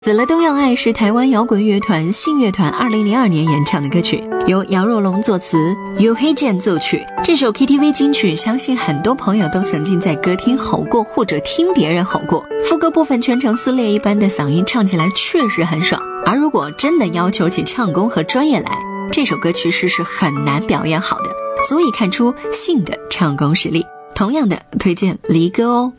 死了都要爱是台湾摇滚乐团信乐团2002年演唱的歌曲，由姚若龙作词，由黑键作曲。这首 KTV 金曲，相信很多朋友都曾经在歌厅吼过，或者听别人吼过。副歌部分全程撕裂一般的嗓音，唱起来确实很爽。而如果真的要求起唱功和专业来，这首歌曲是很难表演好的，足以看出信的唱功实力。同样的，推荐离歌哦。